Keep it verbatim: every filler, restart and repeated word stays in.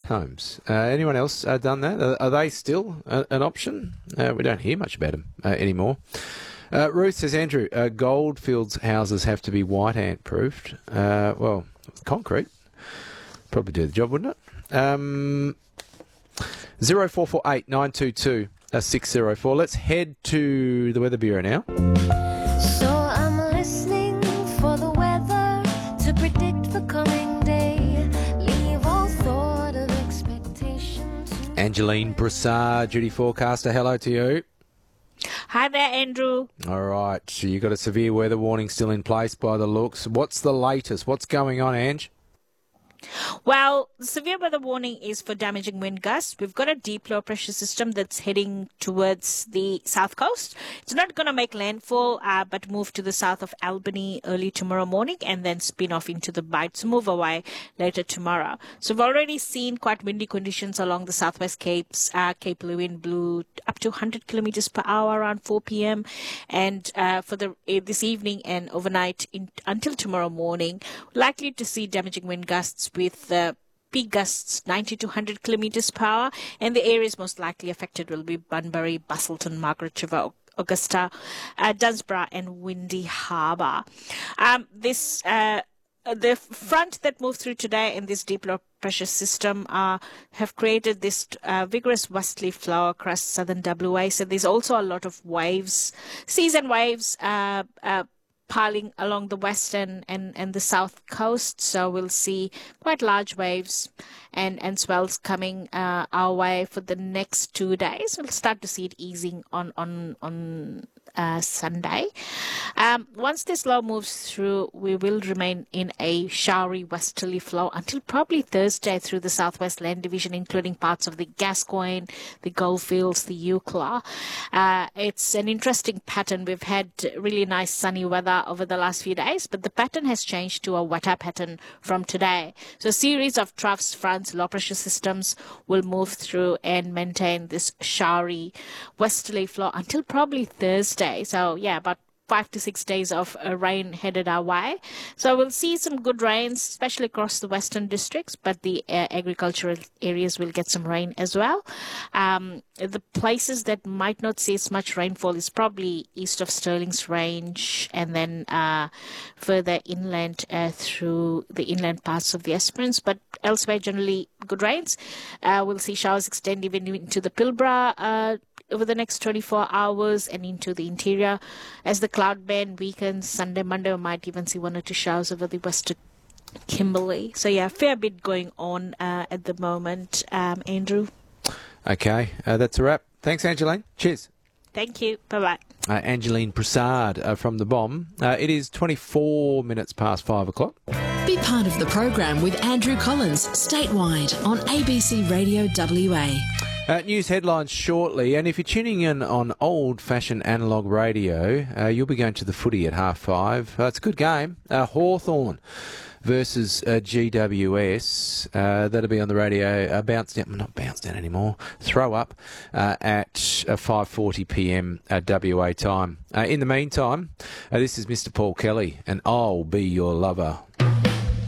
homes. Uh, anyone else uh, done that? Are, are they still a, an option? Uh, we don't hear much about them uh, anymore. Uh, Ruth says, Andrew, uh, Goldfields houses have to be white ant proofed. Uh, well, concrete. Probably do the job, wouldn't it? Um, zero four four eight nine two two six zero four. Let's head to the Weather Bureau now. So I'm listening for the weather to predict the coming day. Leave all thought of expectation to Angeline Broussard, duty forecaster, hello to you. Hi there, Andrew. All right, so you've got a severe weather warning still in place by the looks. What's the latest? What's going on, Ange? Well, the severe weather warning is for damaging wind gusts. We've got a deep low pressure system that's heading towards the south coast. It's not going to make landfall, uh, but move to the south of Albany early tomorrow morning and then spin off into the Bight to move away later tomorrow. So we've already seen quite windy conditions along the southwest Capes. Uh, Cape Lewin blew up to one hundred kilometers per hour around four p.m. And uh, for the uh, this evening and overnight in, until tomorrow morning, likely to see damaging wind gusts with uh, peak gusts ninety to one hundred kilometers per hour, and the areas most likely affected will be Bunbury, Bustleton, Margaret River, Augusta, uh, Dunsborough and Windy Harbour. Um, this uh, the front that moved through today in this deep low pressure system uh, have created this uh, vigorous westerly flow across southern W A. So there's also a lot of waves, seas and waves uh, uh, piling along the western and, and the south coast. So we'll see quite large waves and, and swells coming uh, our way for the next two days. We'll start to see it easing on, on, on uh, Sunday. Um, once this low moves through, we will remain in a showery westerly flow until probably Thursday through the southwest land division, including parts of the Gascoyne, the Goldfields, the Eucla. Uh, it's an interesting pattern. We've had really nice sunny weather over the last few days, but the pattern has changed to a wetter pattern from today. So a series of troughs, fronts, low pressure systems will move through and maintain this showery westerly flow until probably Thursday. So yeah, about five to six days of uh, rain headed our way. So we'll see some good rains, especially across the western districts, but the uh, agricultural areas will get some rain as well. Um, the places that might not see as much rainfall is probably east of Stirling's Range and then uh, further inland uh, through the inland parts of the Esperance, but elsewhere generally good rains. Uh, we'll see showers extend even into the Pilbara uh, over the next twenty-four hours and into the interior. As the cloud band weakens, Sunday, Monday, we might even see one or two showers over the western Kimberley. So yeah, fair bit going on uh, at the moment, um, Andrew. Okay, uh, that's a wrap. Thanks, Angeline. Cheers. Thank you. Bye-bye. Uh, Angeline Broussard uh, from The Bomb. Uh, it is twenty-four minutes past five o'clock. Be part of the program with Andrew Collins, statewide on A B C Radio W A. Uh, news headlines shortly, and if you're tuning in on old-fashioned analogue radio, uh, you'll be going to the footy at half five. Uh, it's a good game. Uh, Hawthorn versus uh, G W S. Uh, that'll be on the radio. Uh, bounce down, not bounce down anymore. Throw up uh, at uh, five forty p.m. Uh, W A time. Uh, in the meantime, uh, this is Mister Paul Kelly, and I'll be your lover.